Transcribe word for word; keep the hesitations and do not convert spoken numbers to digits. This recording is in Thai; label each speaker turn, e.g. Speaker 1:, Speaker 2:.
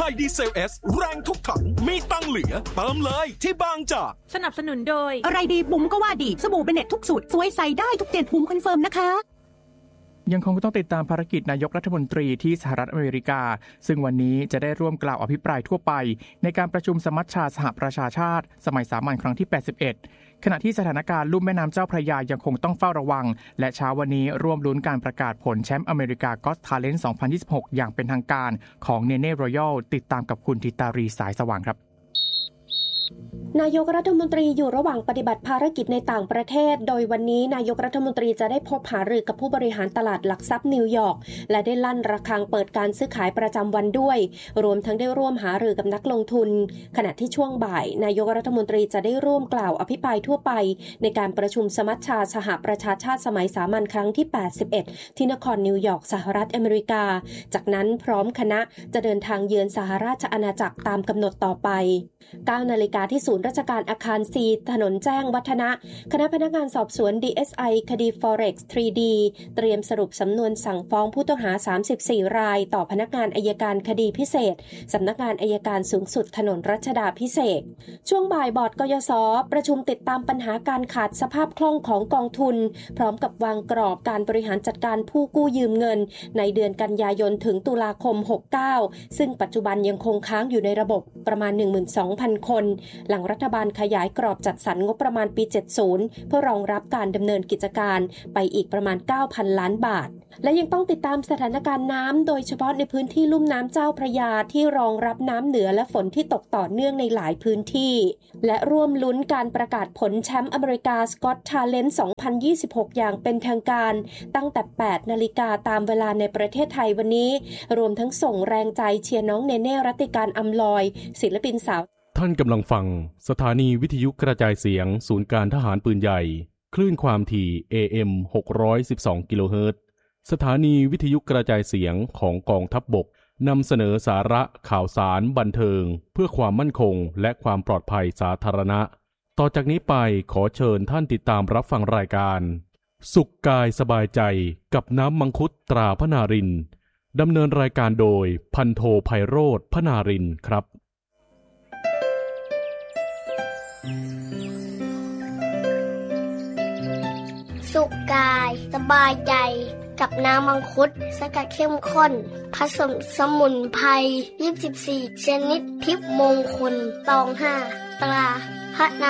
Speaker 1: ดีเซล S แรงทุกถังมีตังเหลือเติมเลยที่บางจาก
Speaker 2: สนับสนุนโดย
Speaker 3: อะไรดีบุ๋มก็ว่าดีสบู่เบเน็ตทุกสูตรสวยใส่ได้ทุกเจนบุ๋มคอนเฟิร์มนะคะ
Speaker 4: ยังคงต้องติดตามภารกิจนายกรัฐมนตรีที่สหรัฐอเมริกาซึ่งวันนี้จะได้ร่วมกล่าวอภิปรายทั่วไปในการประชุมสมัชชาสหประชาชาติสมัยสามัญครั้งที่แปดสิบเอ็ดขณะที่สถานการณ์ลุ่มแม่น้ำเจ้าพระยายังคงต้องเฝ้าระวังและเช้าวันนี้ร่วมลุ้นการประกาศผลแชมป์อเมริกาก็อตทาเลนต์สองพันยี่สิบหกอย่างเป็นทางการของเนเน่รอยัลติดตามกับคุณธิตารีสายสว่างครับ
Speaker 5: นายกรัฐมนตรีอยู่ระหว่างปฏิบัติภารกิจในต่างประเทศโดยวันนี้นายกรัฐมนตรีจะได้พบหารือกับผู้บริหารตลาดหลักทรัพย์นิวยอร์กและได้ลั่นระฆังเปิดการซื้อขายประจำวันด้วยรวมทั้งได้ร่วมหารือกับนักลงทุนขณะที่ช่วงบ่ายนายกรัฐมนตรีจะได้ร่วมกล่าวอภิปรายทั่วไปในการประชุมสมัชชาสหประชาชาติสมัยสามัญครั้งที่แปดสิบเอ็ดที่นครนิวยอร์กสหรัฐอเมริกาจากนั้นพร้อมคณะจะเดินทางเยือนสหราชอาณาจักรตามกำหนดต่อไปเก้านาฬิกาที่ศูนย์ราชการอาคาร C ถนนแจ้งวัฒนะคณะพนักงานสอบสวน ดี เอส ไอ คดี Forex ทรี ดี เตรียมสรุปสำนวนสั่งฟ้องผู้ต้องหาสามสิบสี่รายต่อพนักงานอัยการคดีพิเศษสำนักงานอัยการสูงสุดถนนรัชดาภิเษกช่วงบ่ายบอร์ดกยศประชุมติดตามปัญหาการขาดสภาพคล่องของกองทุนพร้อมกับวางกรอบการบริหารจัดการผู้กู้ยืมเงินในเดือนกันยายนถึงตุลาคมหกสิบเก้าซึ่งปัจจุบันยังคงค้างอยู่ในระบบประมาณ หนึ่งหมื่นสองพัน คนหลังรัฐบาลขยายกรอบจัดสรรงบประมาณปีเจ็ดสิบเพื่อรองรับการดำเนินกิจการไปอีกประมาณ เก้าพัน ล้านบาทและยังต้องติดตามสถานการณ์น้ำโดยเฉพาะในพื้นที่ลุ่มน้ำเจ้าพระยาที่รองรับน้ำเหนือและฝนที่ตกต่อเนื่องในหลายพื้นที่และร่วมลุ้นการประกาศผลแชมป์อเมริกาสกอตทาเลนต์สองพันยี่สิบหกอย่างเป็นทางการตั้งแต่ แปดนาฬิกาตามเวลาในประเทศไทยวันนี้รวมทั้งส่งแรงใจเชียร์น้องเนเน่รัตติการอำลอยศิลปินสาว
Speaker 6: ท่านกำลังฟังสถานีวิทยุกระจายเสียงศูนย์การทหารปืนใหญ่คลื่นความถี่ เอ เอ็ม หกร้อยสิบสอง กิโลเฮิรตซ์สถานีวิทยุกระจายเสียงของกองทัพบกนำเสนอสาระข่าวสารบันเทิงเพื่อความมั่นคงและความปลอดภัยสาธารณะต่อจากนี้ไปขอเชิญท่านติดตามรับฟังรายการสุขกายสบายใจกับน้ำมังคุดตราพนารินดำเนินรายการโดยพันโทไพโรจน์พนารินครับ
Speaker 7: สุขกายสบายใจกับน้ำมังคุดสกัดเข้มข้นผสมสมุนไพรยี่สิบสี่ชนิดทิพย์มงคลตองห้าตราพระนา